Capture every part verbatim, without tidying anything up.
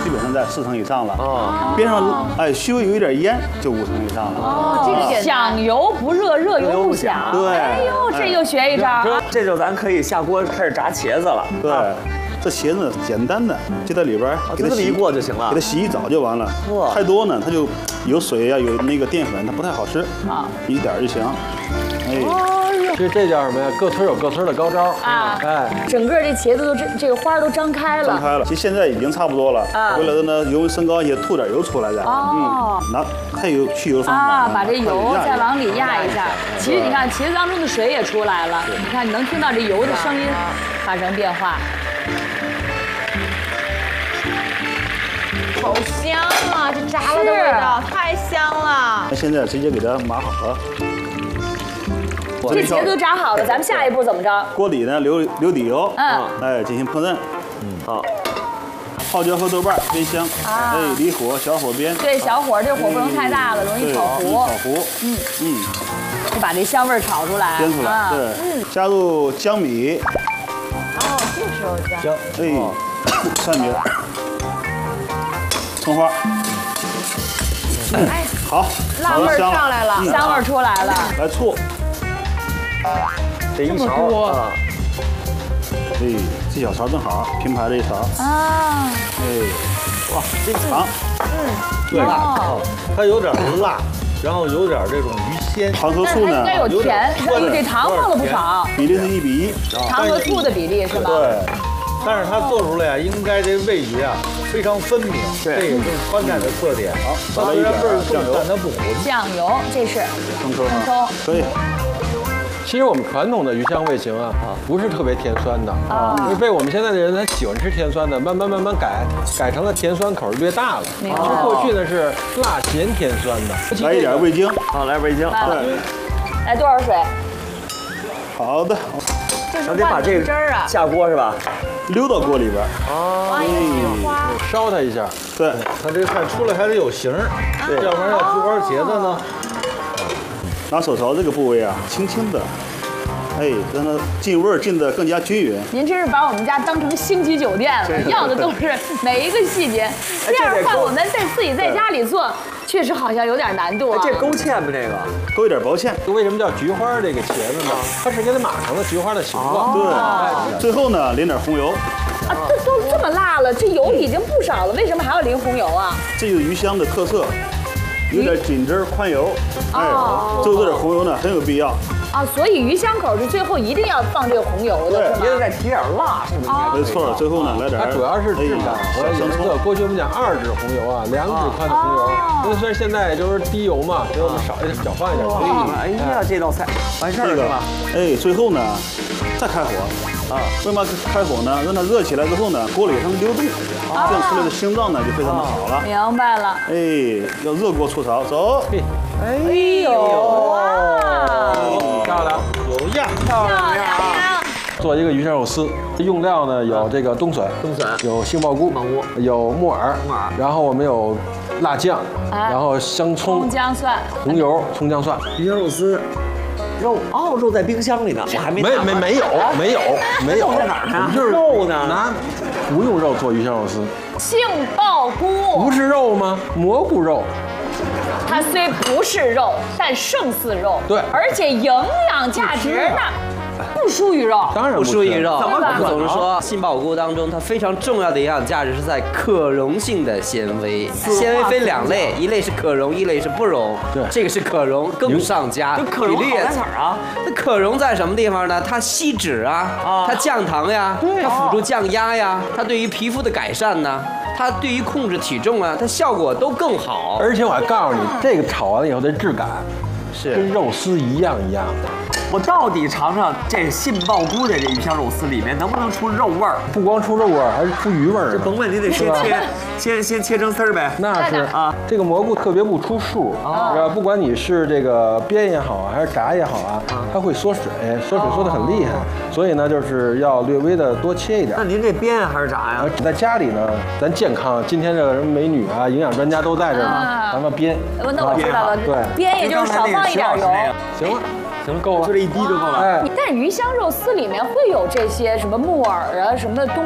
基本上在四成以上了。啊，边上哎稍微有一点烟就五成以上了。 哦，这个响油不热，热油不响。 对， 哎呦，这又学一招。 这就咱可以下锅开始炸茄子了。 对。 这茄子简单的，就在里边给它洗一过就行了， 给它洗一澡就完了。太多呢，它就有水呀、有那个淀粉，它不太好吃。啊，一点就行。哎， 这这叫什么呀？各村有各村的高招啊！哎，整个这茄子都这这个花都张开了。 张开了，其实现在已经差不多了。啊，为了呢油温升高一些，吐点油出来再。哦。嗯，拿太油去油方法。 啊，把这油再往里压一下。其实你看茄子当中的水也出来了，你看你能听到这油的声音发生变化。 好香啊！这炸了的味道太香了。 那现在直接给它码好了。 这茄子都炸好了，咱们下一步怎么着？ 锅底呢留留底油， 嗯， 哎进行烹饪。嗯，好。泡椒和豆瓣煸香，哎离火小火煸。 对，小火，这火不能太大了，容易炒糊。 炒糊。嗯嗯。 就把这香味炒出来。 煸出来，对。嗯。加入姜米。 哦，这时候加。 姜，哎，蒜苗。 葱花，哎，好， 辣味儿上来了， 香味儿出来了。 来醋， 这一勺啊， 哎，这小勺正好，平排这一勺。 啊， 哎，哇，这糖， 嗯，对，它有点辣，然后有点这种鱼鲜。 糖和醋呢， 应该有甜，你这糖放了不少。 比例是一比一， 糖和醋的比例是吧？ 对。 但是它做出来啊，应该这味觉啊非常分明，这也是川菜的特点。好， 再来一点酱油， 但它不浑。 酱油，这是生抽，生抽可以。 其实我们传统的鱼香味型啊，不是特别甜酸的啊，因为被我们现在的人他喜欢吃甜酸的，慢慢慢慢改改成了甜酸口略大了。其实过去呢是辣咸甜酸的。 来一点味精， 好，来味精。 对，来多少水？ 好的。 咱得把这个下锅是吧？ 溜到锅里边。 哦， 烧它一下。 对， 它这菜出来还得有形儿，对，要不然要菊花茄子呢。 拿手勺这个部位啊，轻轻的，哎，让它进味儿进得更加均匀。 您真是把我们家当成星级酒店了，要的都是每一个细节。这样换我们在自己在家里做。 确实好像有点难度啊！ 这勾芡不？这个勾一点薄芡。 为什么叫菊花这个茄子呢？它是给它码成了菊花的形状。 对。最后呢，淋点红油。 啊，这都这么辣了，这油已经不少了，为什么还要淋红油啊？ 这就是鱼香的特色，有点紧汁宽油。哎，最后这点红油呢，很有必要。 啊，所以鱼香口是最后一定要放这个红油的，是吗？ 别再提点辣，是吗？ 没错，最后呢来点。 它主要是质感和颜色。过去我们讲二指红油啊，两指宽的红油。因为虽然现在就是低油嘛，所以我们少一点，少放一点。 哎呀，这道菜完事儿了吧？ 哎，最后呢再开火啊？为嘛开火呢？让它热起来之后呢，锅里让它流动，这样出来的形状呢就非常的好了。 明白了。 哎，要热锅出槽，走。 哎呦哇！ 漂亮，有样， 漂亮呀！ 做一个鱼香肉丝，用料呢有这个冬笋， 冬笋有杏鲍菇， 杏鲍菇有木耳， 木耳， 然后我们有辣酱，然后香葱、 葱姜蒜、 红油、葱姜蒜。 鱼香肉丝，肉哦，肉在冰箱里呢，我还没没没没有没有没有在哪儿呢？ 就是肉呢？ 拿不用肉做鱼香肉丝， 杏鲍菇不是肉吗？蘑菇肉。 它虽不是肉，但胜似肉。 对， 而且营养价值那不输于肉。 当然不输于肉。 怎么可能？ 总是说杏鲍菇当中，它非常重要的营养价值是在可溶性的纤维。纤维分两类，一类是可溶，一类是不溶。 对， 这个是可溶，更上加。 可溶好在哪儿啊？ 它可溶在什么地方呢？它吸脂啊，它降糖呀，它辅助降压呀，它对于皮肤的改善呢。 它对于控制体重啊，它效果都更好。 而且我还告诉你，这个炒完了以后的质感是跟肉丝一样一样的。 我到底尝尝这杏鲍菇的这鱼香肉丝里面能不能出肉味儿？ 不光出肉味儿，还是出鱼味儿。 这甭问，你得先切，先先切成丝儿呗。 那是啊，这个蘑菇特别不出数啊，不管你是这个煸也好啊，还是炸也好啊，它会缩水，缩水缩得很厉害。所以呢，就是要略微的多切一点。 那您这煸还是炸呀？ 在家里呢，咱健康。今天这个什么美女啊，营养专家都在这儿呢，咱们煸。 那我知道了， 对， 煸也就是少放一点油。 行了。 行，够了，就这一滴就够了。 哎，但鱼香肉丝里面会有这些什么木耳啊、什么冬菇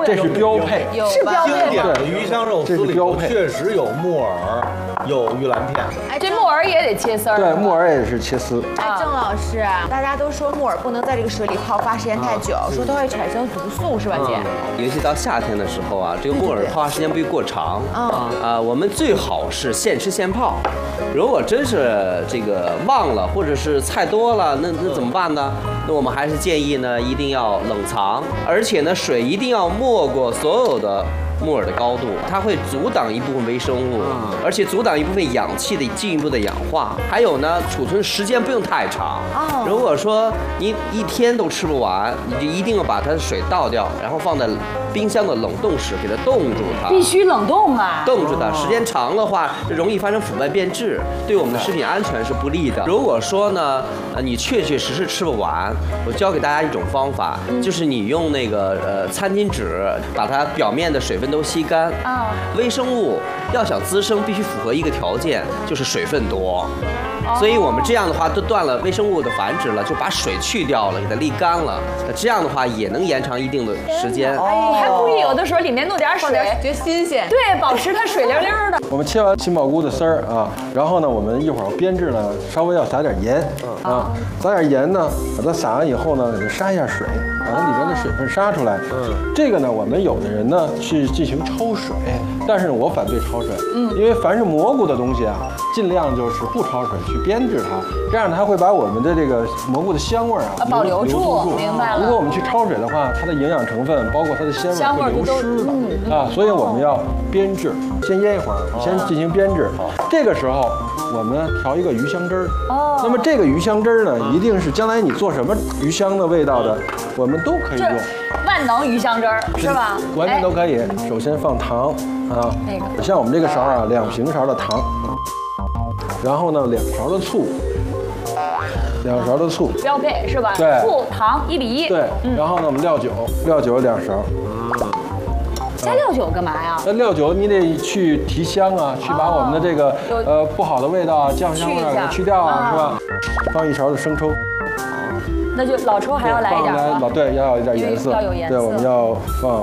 这是标配。 有吧是标配经典的鱼香肉丝里头确实有木耳，有玉兰片。 哎这木耳也得切丝儿。 对，木耳也是切丝。 哎，郑老师啊，大家都说木耳不能在这个水里泡发时间太久，说它会产生毒素，是吧，姐？ 尤其到夏天的时候啊，这个木耳泡发时间不宜过长。 嗯啊，我们最好是现吃现泡。如果真是这个忘了，或者是菜多了，那那怎么办呢？那我们还是建议呢，一定要冷藏，而且呢，水一定要没过所有的木耳的高度，它会阻挡一部分微生物，而且阻挡一部分氧气的进一步的氧化。还有呢，储存时间不用太长。 哦如果说你一天都吃不完，你就一定要把它的水倒掉，然后放在冰箱的冷冻室，给它冻住它。 必须冷冻啊。 冻住它，时间长的话，容易发生腐败变质，对我们的食品安全是不利的。如果说呢，呃，你确确实实吃不完，我教给大家一种方法，就是你用那个呃餐巾纸把它表面的水分都吸干。 啊， 微生物要想滋生，必须符合一个条件，就是水分多。所以我们这样的话，都断了微生物的繁殖了，就把水去掉了，给它沥干了。那这样的话也能延长一定的时间。 你还故意有的时候里面弄点水， 觉得新鲜。 对，保持它水灵灵的。 我们切完杏鲍菇的丝儿啊，然后呢，我们一会儿编制呢，稍微要撒点盐啊，撒点盐呢，把它撒完以后呢，给它杀一下水，把它里边的水分杀出来。嗯，这个呢，我们有的人呢去进行焯水，但是我反对焯水，嗯，因为凡是蘑菇的东西啊，尽量就是不焯水去编制它，这样它会把我们的这个蘑菇的香味儿啊保留住明白了如果我们去焯水的话，它的营养成分包括它的鲜味会流失的啊，所以我们要编制，先腌一会儿，先进行编制。这个时候我们调一个鱼香汁儿。哦。那么这个鱼香汁儿呢，一定是将来你做什么鱼香的味道的，我们都可以用。 万能鱼香汁儿是吧？ 完全都可以。首先放糖啊， 那个像我们这个勺啊，两平勺的糖，然后呢两勺的醋，两勺的醋。 标配是吧？ 对。 醋糖一比一。 对。然后呢，我们料酒，料酒两勺。 加料酒干嘛呀？ 那料酒你得去提香啊，去把我们的这个呃不好的味道啊、酱香味儿给它去掉啊，是吧？放一勺的生抽。 那就老抽还要来一点吗？ 老对，要有一点颜色， 要有颜色。 对，我们要放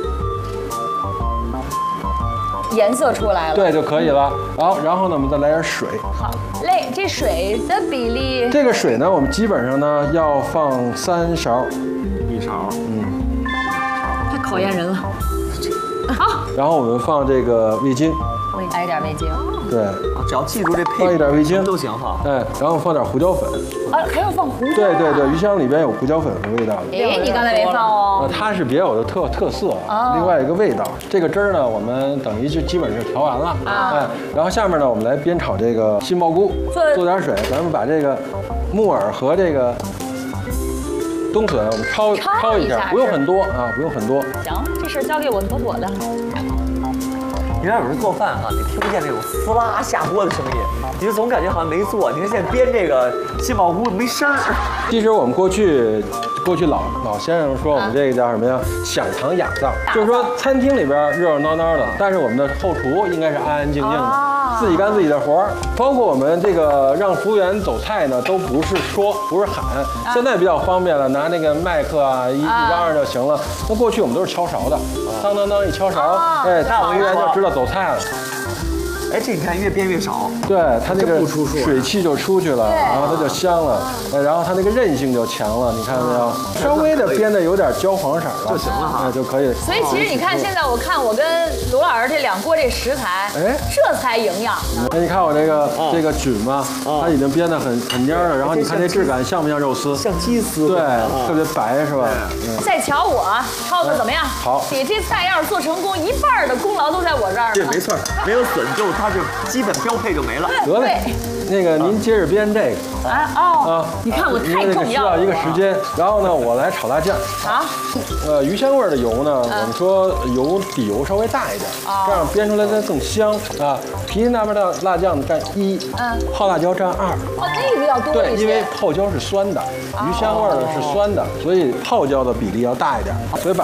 颜色出来了， 对就可以了。好，然后呢，我们再来点水。 好嘞，这水的比例， 这个水呢，我们基本上呢要放三勺， 一勺， 嗯， 太考验人了。好， 然后我们放这个味精， 来一点味精， 对， 只要记住这配放一点味精都行哈。 哎，然后放点胡椒粉。 啊，还要放胡椒。 对对对，鱼香里边有胡椒粉的味道。 哎，你刚才没放哦。 呃，它是别有的特特色啊，另外一个味道。这个汁儿呢，我们等于就基本是调完了，哎，然后下面呢，我们来煸炒这个杏鲍菇，做点水，咱们把这个木耳和这个冬笋我们焯焯一下，不用很多啊，不用很多。 行，这事儿交给我妥妥的。 你看有时候做饭哈，你听不见那种撕拉下锅的声音，你就总感觉好像没做。你看现在煸这个杏鲍菇没声儿。 其实我们过去，过去老老先生说我们这个叫什么呀？响堂雅葬，就是说餐厅里边热热闹闹的，但是我们的后厨应该是安安静静的，自己干自己的活儿。包括我们这个让服务员走菜呢，都不是说，不是喊。现在比较方便了，拿那个麦克啊一一嚷嚷就行了。那过去我们都是敲勺的，当当当一敲勺，哎，服务员就知道走菜了。 哎，这你看越煸越少， 对它那个水汽就出去了，然后它就香了，哎，然后它那个韧性就强了，你看到没有？稍微的煸的有点焦黄色了就行了哈， 哎就可以。 所以其实你看，现在我看我跟卢老师这两锅这食材， 哎， 这才营养。 哎，你看我这个这个菌嘛，它已经煸的很很蔫了，然后你看这质感像不像肉丝？ 像鸡丝， 对，特别白是吧？ 再瞧我焯的怎么样？ 好， 你这菜要是做成功，一半的功劳都在我这儿。 这没错，没有笋就它就基本标配就没了。 得嘞，那个您接着煸这个啊哦啊， 你看我太因为这个重要了。 需要一个时间，然后呢，我来炒辣酱。 好， 呃，鱼香味儿的油呢，我们说油底油稍微大一点，这样煸出来的更香啊。郫县那边的辣酱占一， 嗯， 泡辣椒占二。 哦，那个要多对， 一些。 因为泡椒是酸的，鱼香味儿呢是酸的，所以泡椒的比例要大一点，所以把